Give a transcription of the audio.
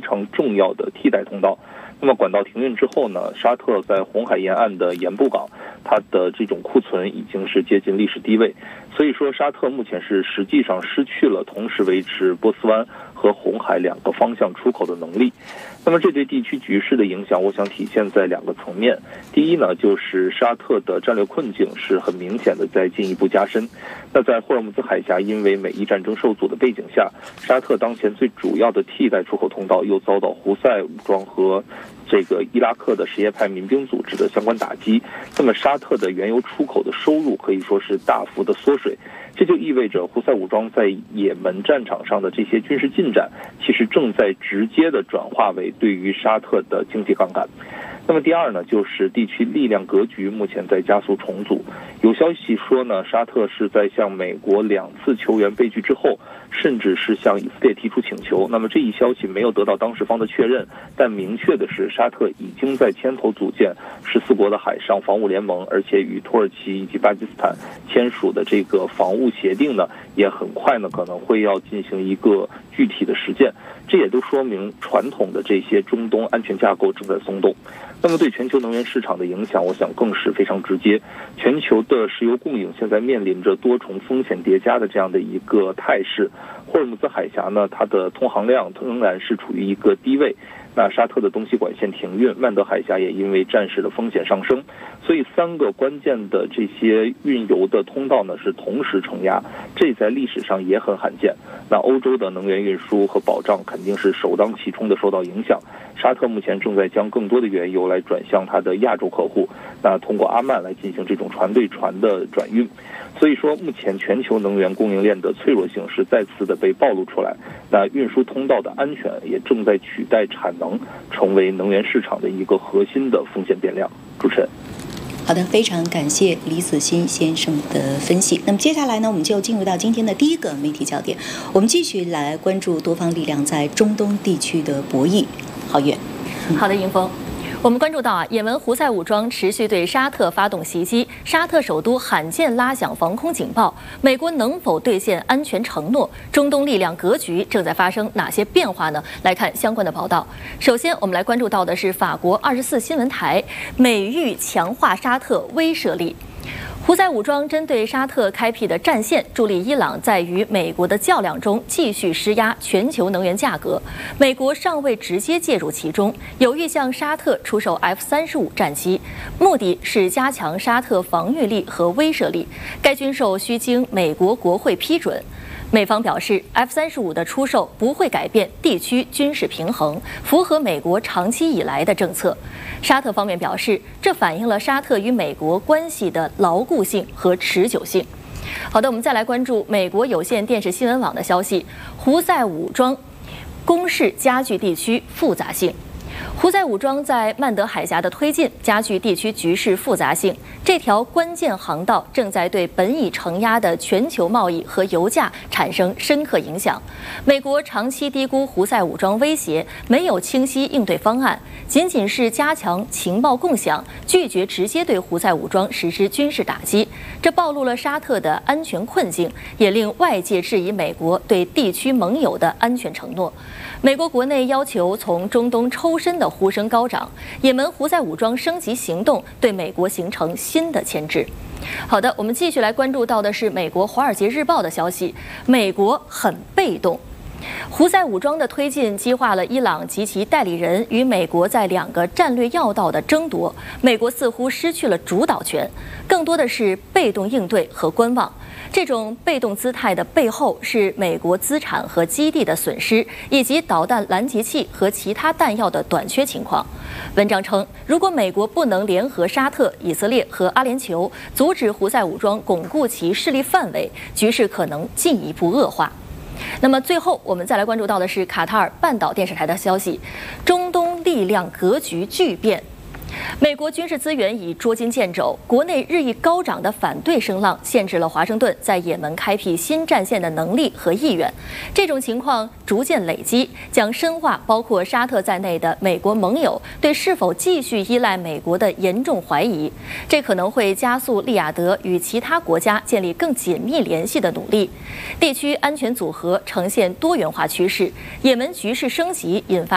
常重要的替代通道。那么管道停运之后呢，沙特在红海沿岸的盐布港，它的这种库存已经是接近历史低位，所以说沙特目前是实际上失去了同时维持波斯湾和红海两个方向出口的能力。那么这对地区局势的影响，我想体现在两个层面。第一呢，就是沙特的战略困境是很明显的在进一步加深。那在霍尔木兹海峡因为美伊战争受阻的背景下，沙特当前最主要的替代出口通道又遭到胡塞武装和这个伊拉克的什叶派民兵组织的相关打击，那么沙特的原油出口的收入可以说是大幅的缩水。这就意味着胡塞武装在也门战场上的这些军事进展，其实正在直接的转化为对于沙特的经济杠杆。那么第二呢，就是地区力量格局目前在加速重组。有消息说呢，沙特是在向美国2次球员被拒之后，甚至是向以色列提出请求。那么这一消息没有得到当事方的确认，但明确的是，沙特已经在牵头组建14国的海上防务联盟，而且与土耳其以及巴基斯坦签署的这个防务协定呢，也很快呢可能会要进行一个具体的实践。这也都说明传统的这些中东安全架构正在松动。那么对全球能源市场的影响，我想更是非常直接。全球的石油供应现在面临着多重风险叠加的这样的一个态势。霍尔木兹海峡呢，它的通航量仍然是处于一个低位。那沙特的东西管线停运，曼德海峡也因为战事的风险上升，所以3个关键的这些运油的通道呢是同时承压，这在历史上也很罕见。那欧洲的能源运输和保障肯定是首当其冲的受到影响。沙特目前正在将更多的原油来转向它的亚洲客户，那通过阿曼来进行这种船对船的转运。所以说，目前全球能源供应链的脆弱性是再次的被暴露出来。那运输通道的安全也正在取代产能，成为能源市场的一个核心的风险变量。主持人。 好的，非常感谢李子欣先生的分析。那么接下来呢，我们就进入到今天的第一个媒体焦点，我们继续来关注多方力量在中东地区的博弈。郝月， 好的，迎风。我们关注到也门胡塞武装持续对沙特发动袭击，沙特首都罕见拉响防空警报，美国能否兑现安全承诺？中东力量格局正在发生哪些变化呢？来看相关的报道。首先，我们来关注到的是法国24新闻台，美欲强化沙特威慑力。胡塞武装针对沙特开辟的战线，助力伊朗在与美国的较量中继续施压全球能源价格。美国尚未直接介入其中，有意向沙特出售 F-35战机，目的是加强沙特防御力和威慑力。该军售需经美国国会批准。美方表示 ，F-35的出售不会改变地区军事平衡，符合美国长期以来的政策。沙特方面表示，这反映了沙特与美国关系的牢固性和持久性。好的，我们再来关注美国有线电视新闻网的消息：胡塞武装攻势加剧地区复杂性。胡塞武装在曼德海峡的推进加剧地区局势复杂性，这条关键航道正在对本已承压的全球贸易和油价产生深刻影响。美国长期低估胡塞武装威胁，没有清晰应对方案，仅仅是加强情报共享，拒绝直接对胡塞武装实施军事打击。这暴露了沙特的安全困境，也令外界质疑美国对地区盟友的安全承诺。美国国内要求从中东抽身的呼声高涨，也门胡塞武装升级行动对美国形成新的牵制。好的，我们继续来关注到的是美国《华尔街日报》的消息，美国很被动。胡塞武装的推进激化了伊朗及其代理人与美国在2个战略要道的争夺，美国似乎失去了主导权，更多的是被动应对和观望。这种被动姿态的背后是美国资产和基地的损失，以及导弹拦截器和其他弹药的短缺情况。文章称，如果美国不能联合沙特、以色列和阿联酋，阻止胡塞武装巩固其势力范围，局势可能进一步恶化。那么最后，我们再来关注到的是卡塔尔半岛电视台的消息：中东力量格局巨变。美国军事资源已捉襟见肘，国内日益高涨的反对声浪限制了华盛顿在也门开辟新战线的能力和意愿。这种情况逐渐累积，将深化包括沙特在内的美国盟友对是否继续依赖美国的严重怀疑。这可能会加速利雅得与其他国家建立更紧密联系的努力。地区安全组合呈现多元化趋势，也门局势升级引发